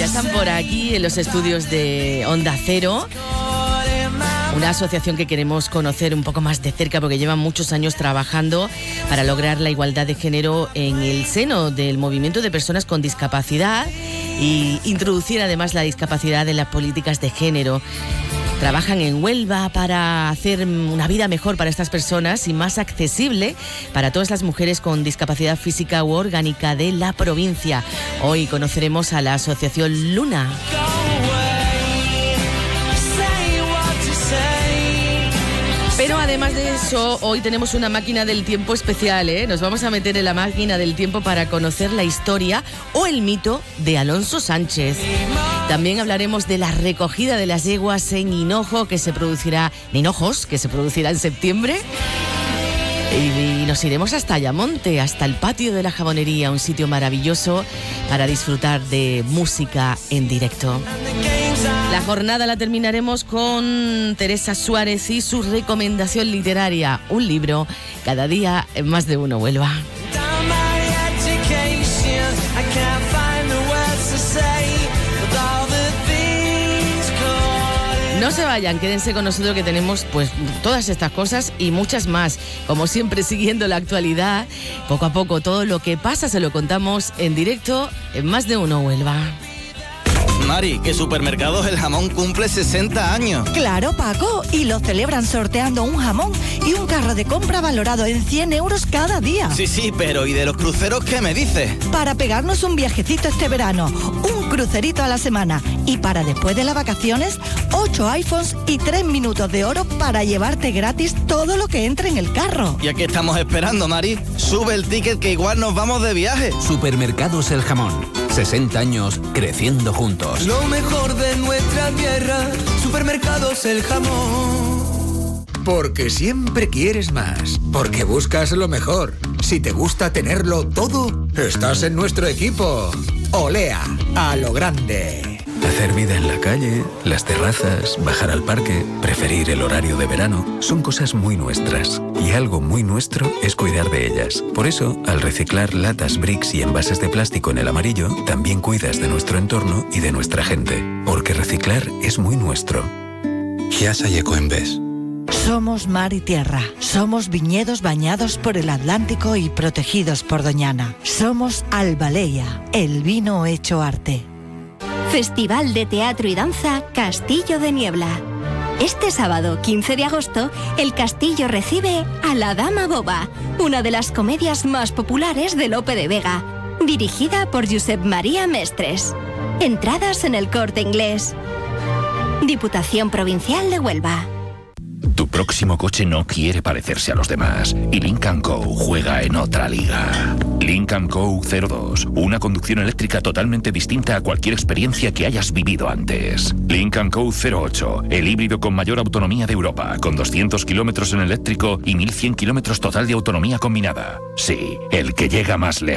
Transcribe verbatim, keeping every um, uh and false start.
están por aquí en los estudios de Onda Cero, una asociación que queremos conocer un poco más de cerca porque llevan muchos años trabajando para lograr la igualdad de género en el seno del movimiento de personas con discapacidad y introducir además la discapacidad en las políticas de género. Trabajan en Huelva para hacer una vida mejor para estas personas y más accesible para todas las mujeres con discapacidad física u orgánica de la provincia. Hoy conoceremos a la asociación Luna. Pero además de eso, hoy tenemos una máquina del tiempo especial, ¿eh? Nos vamos a meter en la máquina del tiempo para conocer la historia o el mito de Alonso Sánchez. También hablaremos de la recogida de las yeguas en Hinojo, que se producirá, en Hinojos, que se producirá en septiembre. Y nos iremos hasta Ayamonte, hasta el patio de la Jabonería, un sitio maravilloso para disfrutar de música en directo. La jornada la terminaremos con Teresa Suárez y su recomendación literaria, un libro cada día en Más de Uno Huelva. No se vayan, quédense con nosotros que tenemos pues todas estas cosas y muchas más. Como siempre, siguiendo la actualidad, poco a poco todo lo que pasa se lo contamos en directo en Más de Uno Huelva. Mari, que Supermercados El Jamón cumple sesenta años. Claro, Paco, y lo celebran sorteando un jamón y un carro de compra valorado en cien euros cada día. Sí, sí, pero ¿y de los cruceros qué me dices? Para pegarnos un viajecito este verano, un crucerito a la semana. Y para después de las vacaciones, ocho iPhones y tres minutos de oro para llevarte gratis todo lo que entre en el carro. ¿Y a qué estamos esperando, Mari? Sube el ticket que igual nos vamos de viaje. Supermercados El Jamón. sesenta años creciendo juntos. Lo mejor de nuestra tierra, Supermercados El Jamón. Porque siempre quieres más, porque buscas lo mejor. Si te gusta tenerlo todo, estás en nuestro equipo. Olea, a lo grande. Hacer vida en la calle, las terrazas, bajar al parque, preferir el horario de verano, son cosas muy nuestras. Y algo muy nuestro es cuidar de ellas. Por eso, al reciclar latas, bricks y envases de plástico en el amarillo, también cuidas de nuestro entorno y de nuestra gente. Porque reciclar es muy nuestro. Giasa y Ecoembes. Somos mar y tierra. Somos viñedos bañados por el Atlántico y protegidos por Doñana. Somos Albaleya, el vino hecho arte. Festival de Teatro y Danza Castillo de Niebla. Este sábado, quince de agosto, el Castillo recibe a La Dama Boba, una de las comedias más populares de Lope de Vega, dirigida por Josep María Mestres. Entradas en el Corte Inglés. Diputación Provincial de Huelva. Tu próximo coche no quiere parecerse a los demás y Lynk and Co juega en otra liga. Lynk and Co cero dos, una conducción eléctrica totalmente distinta a cualquier experiencia que hayas vivido antes. Lynk and Co cero ocho, el híbrido con mayor autonomía de Europa, con doscientos kilómetros en eléctrico y mil cien kilómetros total de autonomía combinada. Sí, el que llega más lejos.